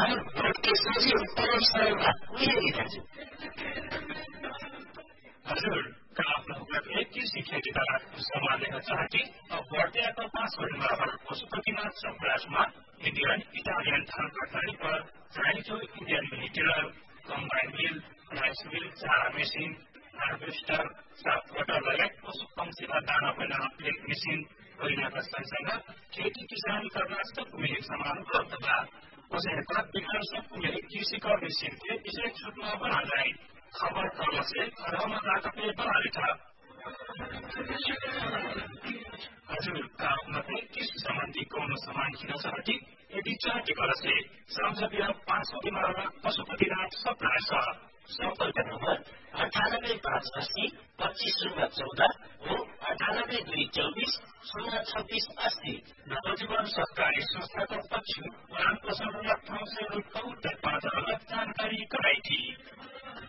भोटके सजिलो परम्परामा उहिले दाजु हजुर का आफ्नो हुकुमले कृषि खेती सम्हालेका चाहती अब बढ़ते को 5 परिवार पशुपतिनाथ सम्राटमा इंडियन इटालियन धान कटनी पर Chinese Indian मिलिटर combine mill rice mill चारा मेसिन हार्वेस्टर साफ वाटर लगायत पशु पंक्षीमा दाना बनाउन प्लेट मेसिन गरिनका सँगसँगै खेती किसान करना सब मिलिक सामान उपलब्ध बा उसका विज्ञान सब मिलिक कृषि कर मेसिन के इसे छूटना बना जाए खबर करने से घरों में जाकर पे बना लेता हजुर काममा कृषि सम्बन्धी कौन सामान किन चाहती यदि चाहती कर से संसदीय 500 दिनमा पशुपतिनाथ सप्लाई छ सम्पर्क नम्बर 9858 2514 हो 9824 02680 नवजीवन सरकारी संस्थाको पश्चिम रामप्रसाद